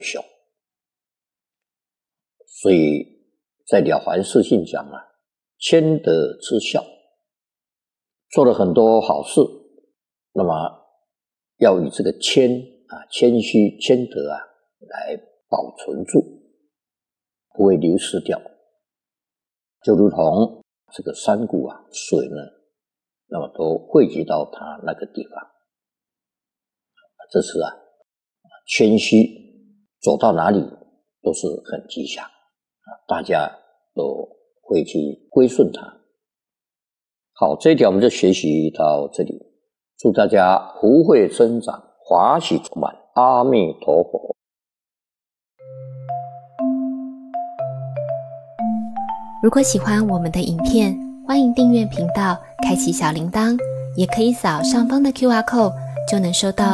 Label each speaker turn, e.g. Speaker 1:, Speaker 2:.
Speaker 1: 雄。所以在《了凡四训》讲谦德之孝，做了很多好事，那么要以这个谦虚谦德来保存住，不会流失掉。就如同这个山谷水呢，那么都汇集到它那个地方。这是谦虚，走到哪里都是很吉祥，大家都会去归顺它。好，这一条我们就学习到这里，祝大家福慧增长，华喜充满，阿弥陀佛。
Speaker 2: 如果喜欢我们的影片，欢迎订阅频道，开启小铃铛，也可以扫上方的 QR code，就能收到